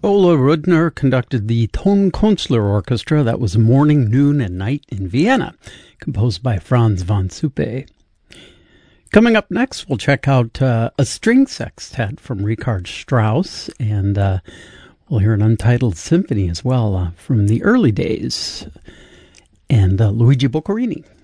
Ola Rudner conducted the Tonkünstler Orchestra. That was Morning, Noon, and Night in Vienna, composed by Franz von Suppe. Coming up next, we'll check out a string sextet from Richard Strauss, and we'll hear an Untitled Symphony as well from the early days, and Luigi Boccherini.